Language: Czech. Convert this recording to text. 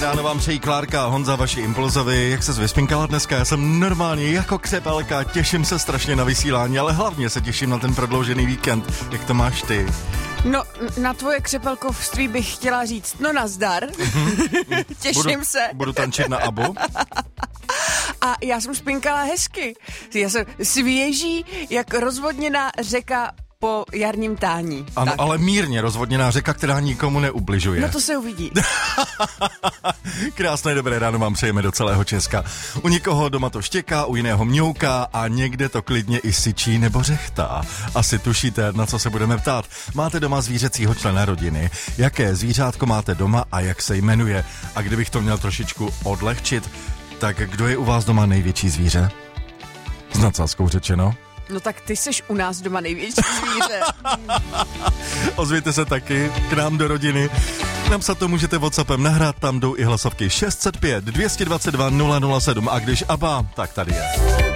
ráno vám přejí Klárka a Honza, vaši impulzovi. Jak ses vyspinkala dneska? Já jsem normálně jako křepelka, těším se strašně na vysílání, ale hlavně se těším na ten prodloužený víkend. Jak to máš ty? No, na tvoje křepelkovství bych chtěla říct, no nazdar. Těším se. Budu tančit na Abu. A já jsem spinkala hezky. Já jsem svěží, jak rozvodněná řeka po jarním tání. Ano, tak. Ale mírně rozvodněná řeka, která nikomu neubližuje. No to se uvidí. Krásné dobré ráno vám přejeme do celého Česka. U někoho doma to štěká, u jiného mňouká a někde to klidně i syčí nebo řechtá. Asi tušíte, na co se budeme ptát. Máte doma zvířecího člena rodiny? Jaké zvířátko máte doma a jak se jmenuje? A kdybych to měl trošičku odlehčit, tak kdo je u vás doma největší zvíře? S nadsázkou řečeno. No tak ty seš u nás doma největší zvíře. Ozvěte se taky k nám do rodiny. Napsat to můžete WhatsAppem nahrát, tam jdou i hlasovky 605 222 007 a když Abba, tak tady je.